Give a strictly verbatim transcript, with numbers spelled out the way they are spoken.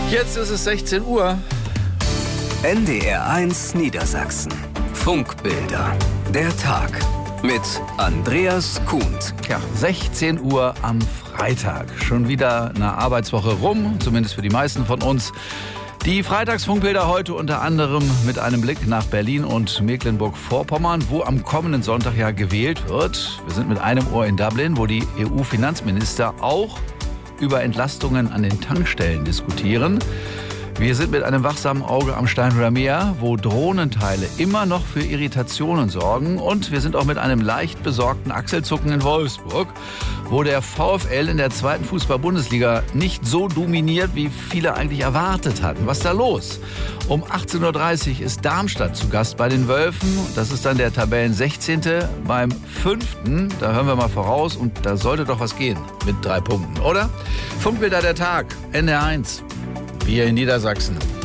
Jetzt ist es sechzehn Uhr. N D R eins Niedersachsen. Funkbilder. Der Tag mit Andreas Kuhnt. Ja, sechzehn Uhr am Freitag. Schon wieder eine Arbeitswoche rum, zumindest für die meisten von uns. Die Freitagsfunkbilder heute unter anderem mit einem Blick nach Berlin und Mecklenburg-Vorpommern, wo am kommenden Sonntag ja gewählt wird. Wir sind mit einem Ohr in Dublin, wo die E U-Finanzminister auch über Entlastungen an den Tankstellen diskutieren. Wir sind mit einem wachsamen Auge am Steinhuder Meer, wo Drohnenteile immer noch für Irritationen sorgen. Und wir sind auch mit einem leicht besorgten Achselzucken in Wolfsburg, wo der VfL in der zweiten Fußball-Bundesliga nicht so dominiert, wie viele eigentlich erwartet hatten. Was ist da los? Um achtzehn Uhr dreißig ist Darmstadt zu Gast bei den Wölfen. Das ist dann der Tabellen-sechzehnte beim fünften. Da hören wir mal voraus und da sollte doch was gehen mit drei Punkten, oder? Funkbilder der Tag, N D R eins. Wir in Niedersachsen.